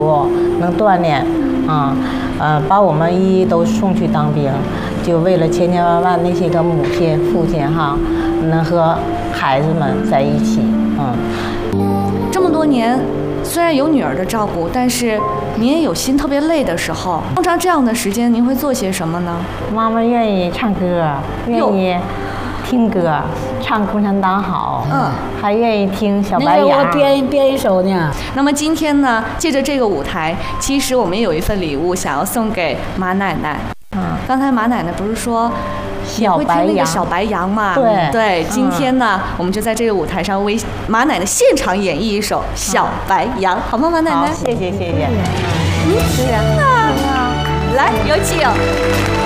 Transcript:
能锻炼，把我们一都送去当兵，就为了千千万万那些个母亲、父亲哈，能和孩子们在一起， 这么多年，虽然有女儿的照顾，但是您也有心特别累的时候。通常这样的时间，您会做些什么呢？ 妈妈愿意唱歌，愿意听歌，唱《共产党好》，还愿意听小白杨。 我编一首呢。 那么今天呢，借着这个舞台，其实我们也有一份礼物想要送给马奶奶。刚才马奶奶不是说小白杨， 小白杨嘛？ 对。 今天呢，我们就在这个舞台上为马奶奶现场演绎一首《小白杨》，好吗，马奶奶？ 谢谢。 您听啊，来，有请。